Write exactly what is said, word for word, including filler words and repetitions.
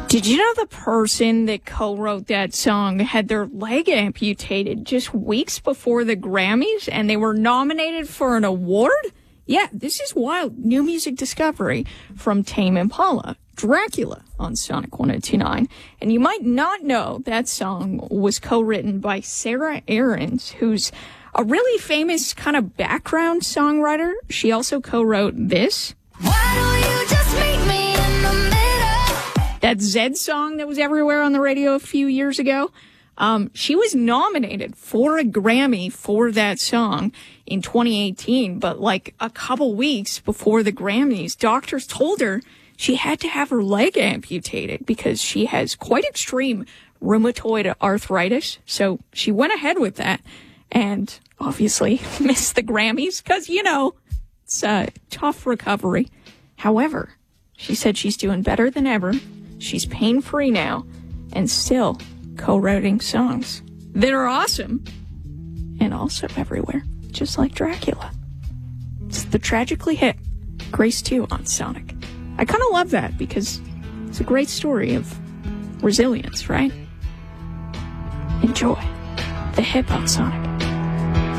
Did you know the person that co-wrote that song had their leg amputated just weeks before the Grammys, and they were nominated for an award? Yeah, this is wild. New music discovery from Tame Impala, Dracula on Sonic one oh two point nine. And you might not know that song was co-written by Sarah Aarons, who's a really famous kind of background songwriter. She also co-wrote this. Why don't you just meet me in the middle? That Zed song that was everywhere on the radio a few years ago. Um, she was nominated for a Grammy for that song in twenty eighteen, but like a couple weeks before the Grammys, doctors told her she had to have her leg amputated because she has quite extreme rheumatoid arthritis. So she went ahead with that and obviously missed the Grammys because, you know, it's a tough recovery. However, she said she's doing better than ever. She's pain-free now and still co-writing songs that are awesome and also everywhere, just like Dracula. It's the Tragically Hip, Grace two on Sonic. I kind of love that because it's a great story of resilience, right? Enjoy the hip on Sonic.